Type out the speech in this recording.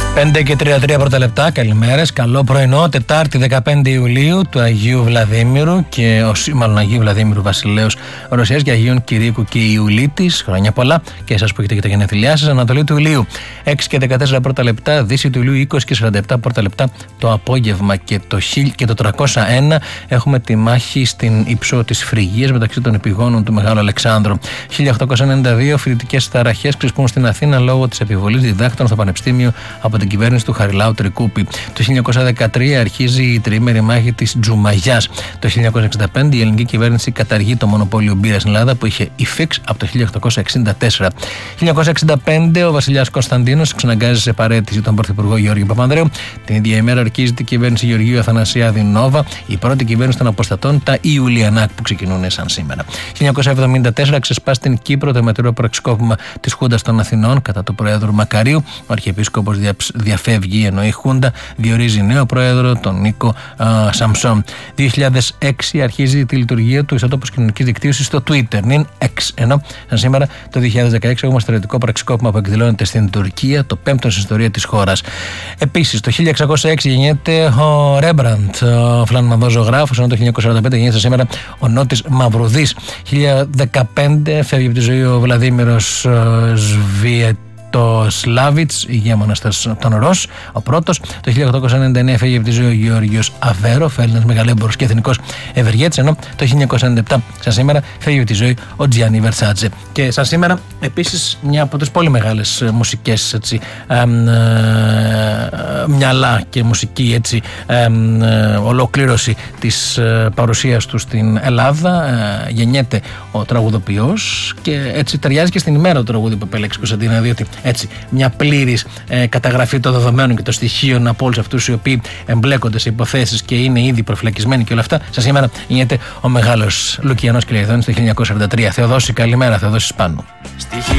5 και 33 πρώτα λεπτά, καλημέρες, καλό πρωινό. Τετάρτη 15 Ιουλίου του Αγίου Βλαδίμηρου και μάλλον Αγίου Βλαδίμηρου Βασιλέως Ρωσίας και Αγίων Κυρίκου και Ιουλίτης. Χρόνια πολλά και εσάς που έχετε και τα γενέθλιά σας. Ανατολή του Ηλίου 6 και 14 πρώτα λεπτά, Δύση του Ηλίου 20 και 47 πρώτα λεπτά το απόγευμα. Και το 301 έχουμε τη μάχη στην Υψώ της Φρυγίας μεταξύ των επιγόνων του Μεγάλου Αλεξάνδρου. 1892 φοιτητικές ταραχές ξεσπούν στην Αθήνα λόγω της επιβολής διδάκτων στο Πανεπιστήμιο από την κυβέρνηση του Χαριλάου Τρικούπη. Το 1913 αρχίζει η τριήμερη μάχη της Τζουμαγιάς. Το 1965 η ελληνική κυβέρνηση καταργεί το μονοπόλιο μπύρας στην Ελλάδα που είχε υφίξει από το 1864. 1965 ο βασιλιάς Κωνσταντίνος εξαναγκάζει σε παραίτηση τον πρωθυπουργό Γεώργιο Παπανδρέου. Την ίδια ημέρα αρχίζεται η κυβέρνηση Γεωργίου Αθανασιάδη Νόβα, η πρώτη κυβέρνηση των αποστατών, τα Ιουλιανάκ που ξεκινούν σαν σήμερα. 1974 ξεσπά στην Κύπρο το αιματηρό πραξικόπημα της Χούντας των Αθηνών κατά του Προέδρου Μακαρίου. Ο Αρχιεπίσκοπος διαφεύγει, ενώ η Χούντα διορίζει νέο πρόεδρο, τον Νίκο Σαμψόν. 2006 αρχίζει τη λειτουργία του ιστότοπου κοινωνικής δικτύωσης στο Twitter, νυν X. Ενώ σαν σήμερα το 2016 έχουμε στρατιωτικό πραξικόπημα που εκδηλώνεται στην Τουρκία, το πέμπτο στην ιστορία της χώρας. Επίσης, το 1606 γεννιέται ο Ρέμπραντ, ο Φλαμανδός ζωγράφος, ενώ το 1945 γεννιέται σήμερα ο Νότης Μαυρουδής. 1015 φεύγει από τη ζωή ο Βλαδίμηρος το Σλάβιτς, ηγέμονας των Ρος, ο πρώτος. Το 1899 φεύγει από τη ζωή ο Γεώργιος Αβέροφ, Έλληνας μεγαλέμπορος και εθνικός ευεργέτης, ενώ το 1997 σαν σήμερα φεύγει από τη ζωή ο Τζιάννι Βερσάτζε. Και σαν σήμερα επίσης μια από τις πολύ μεγάλες μουσικές μυαλά και μουσική ολοκλήρωση της παρουσίας του στην Ελλάδα. Γεννιέται ο τραγουδοποιός και έτσι ταιριάζει και στην ημέρα του τραγούδι που επέλεξε Κωνσταντίνα, διότι έτσι μια πλήρης καταγραφή των δεδομένων και των στοιχείων από όλους αυτούς οι οποίοι εμπλέκονται σε υποθέσεις και είναι ήδη προφυλακισμένοι και όλα αυτά. Σαν σήμερα γεννιέται ο μεγάλος Λουκιανός Κυλαϊδόνης το 1943. Θεοδόση, καλημέρα, Θεοδόση Σπάνου.